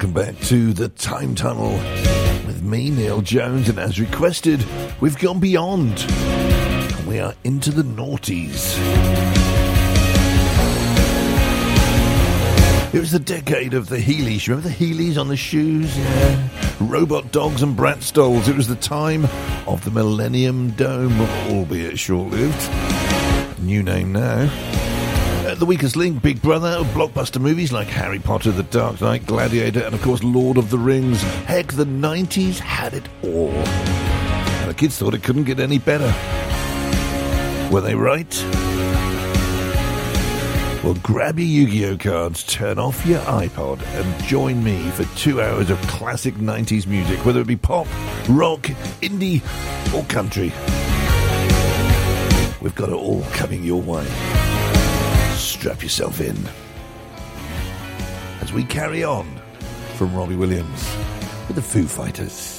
welcome back to the Time Tunnel with me, Neil Jones, and as requested, we've gone beyond, and we are into the noughties. It was the decade of the Heelys. Remember the Heelys on the shoes? Yeah. Robot dogs and brat stoles. It was the time of the Millennium Dome, albeit short-lived. New name now. The Weakest Link, Big Brother, blockbuster movies like Harry Potter, The Dark Knight, Gladiator, and of course Lord of the Rings. Heck, the 90s had it all. And the kids thought it couldn't get any better. Were they right? Well, grab your Yu-Gi-Oh cards, turn off your iPod, and join me for 2 hours of classic 90s music, whether it be pop, rock, indie, or country. We've got it all coming your way. Strap yourself in as we carry on from Robbie Williams with the Foo Fighters.